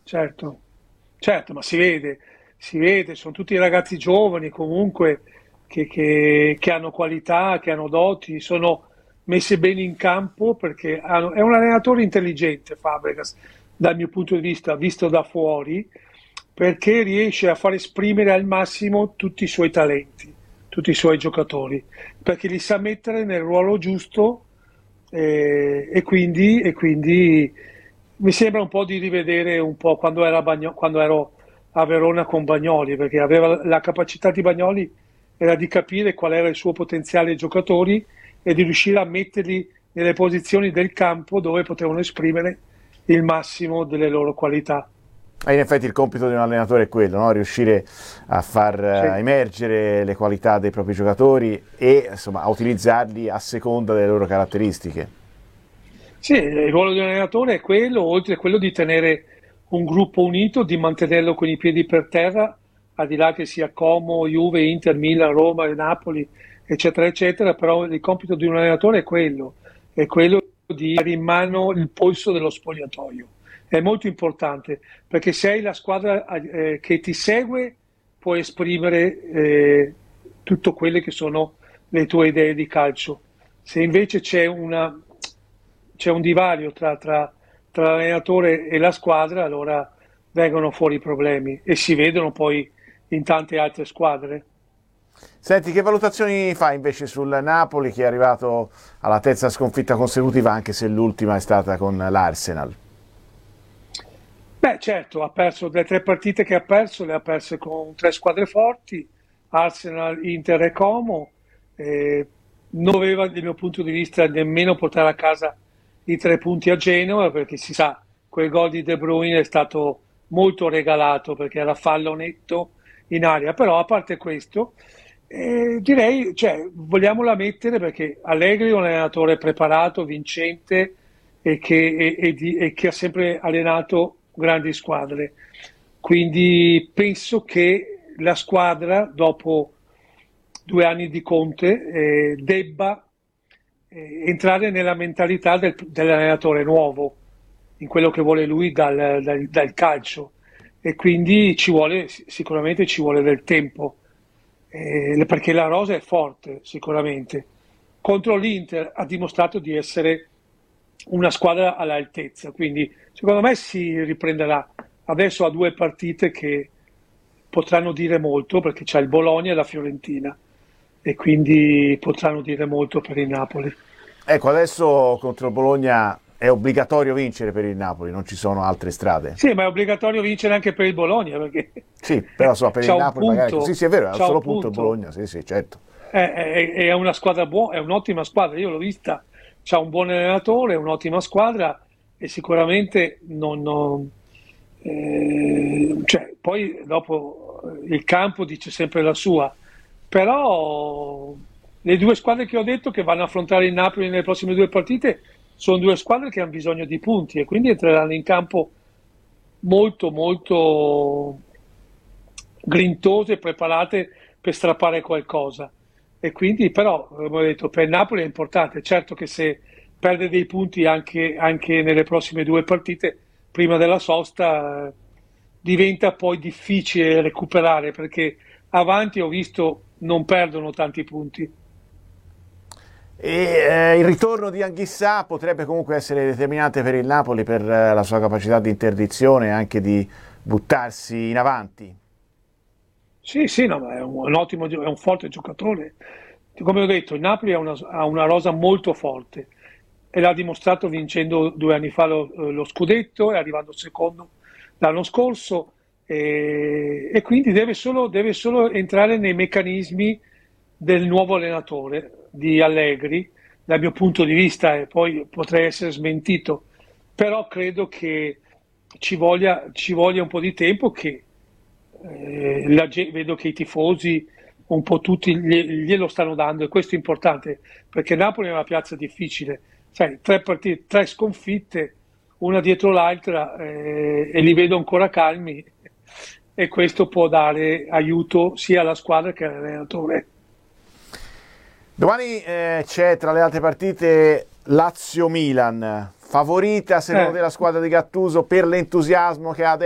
certo, certo, ma si vede, sono tutti ragazzi giovani comunque che hanno qualità, che hanno doti, sono messi bene in campo perché è un allenatore intelligente Fabregas, dal mio punto di vista, visto da fuori, perché riesce a far esprimere al massimo tutti i suoi talenti, tutti i suoi giocatori, perché li sa mettere nel ruolo giusto e quindi mi sembra un po' di rivedere un po' quando ero a Verona con Bagnoli, perché aveva la capacità di Bagnoli era di capire qual era il suo potenziale ai giocatori e di riuscire a metterli nelle posizioni del campo dove potevano esprimere il massimo delle loro qualità. E in effetti il compito di un allenatore è quello, no? Riuscire a far Sì. emergere le qualità dei propri giocatori e insomma a utilizzarli a seconda delle loro caratteristiche. Sì, il ruolo di un allenatore è quello, oltre a quello di tenere un gruppo unito, di mantenerlo con i piedi per terra, al di là che sia Como, Juve, Inter, Milan, Roma, Napoli, eccetera, eccetera, però il compito di un allenatore è quello di dare in mano il polso dello spogliatoio. È molto importante, perché se hai la squadra che ti segue, puoi esprimere tutto quelle che sono le tue idee di calcio. Se invece c'è un divario tra l'allenatore e la squadra, allora vengono fuori i problemi e si vedono poi in tante altre squadre. Senti, che valutazioni fai invece sul Napoli che è arrivato alla terza sconfitta consecutiva, anche se l'ultima è stata con l'Arsenal? Beh, certo, ha perso le tre partite che ha perso, le ha perse con tre squadre forti, Arsenal, Inter e Como. Non doveva, dal mio punto di vista, nemmeno portare a casa i tre punti a Genova, perché si sa, quel gol di De Bruyne è stato molto regalato perché era fallo netto in aria. Però, a parte questo, direi, cioè, vogliamola mettere perché Allegri è un allenatore preparato, vincente e che ha sempre allenato grandi squadre. Quindi penso che la squadra, dopo 2 anni di Conte, debba entrare nella mentalità dell'allenatore nuovo, in quello che vuole lui dal calcio. E quindi sicuramente ci vuole del tempo, perché la rosa è forte, sicuramente. Contro l'Inter ha dimostrato di essere una squadra all'altezza, quindi secondo me si riprenderà. Adesso ha due partite che potranno dire molto perché c'è il Bologna e la Fiorentina e quindi potranno dire molto per il Napoli. Ecco, adesso contro il Bologna è obbligatorio vincere per il Napoli, non ci sono altre strade. Sì, ma è obbligatorio vincere anche per il Bologna perché Sì, però insomma per il c'ha un Napoli magari così, punto, sì è vero, è un c'ha solo un punto il punto. Bologna, sì sì certo. È una squadra buona, è un'ottima squadra, io l'ho vista, c'ha un buon allenatore, è un'ottima squadra e sicuramente cioè, poi dopo il campo dice sempre la sua, però le due squadre che ho detto che vanno a affrontare il Napoli nelle prossime due partite sono due squadre che hanno bisogno di punti e quindi entreranno in campo molto molto grintose, preparate per strappare qualcosa. E quindi però, come ho detto, per il Napoli è importante. Certo che se perde dei punti anche nelle prossime due partite, prima della sosta, diventa poi difficile recuperare perché avanti ho visto non perdono tanti punti. E il ritorno di Anghissà potrebbe comunque essere determinante per il Napoli per la sua capacità di interdizione e anche di buttarsi in avanti. Sì, sì, no, ma è un ottimo, è un forte giocatore. Come ho detto, il Napoli ha una rosa molto forte e l'ha dimostrato vincendo 2 anni fa lo scudetto e arrivando secondo l'anno scorso e quindi deve solo entrare nei meccanismi del nuovo allenatore di Allegri, dal mio punto di vista, e poi potrei essere smentito, però credo che ci voglia un po' di tempo che vedo che i tifosi un po' tutti glielo stanno dando e questo è importante perché Napoli è una piazza difficile, sai, tre partite, tre sconfitte, una dietro l'altra e li vedo ancora calmi e questo può dare aiuto sia alla squadra che all'allenatore. Domani c'è tra le altre partite Lazio-Milan, favorita secondo Eh. te la squadra di Gattuso per l'entusiasmo che ha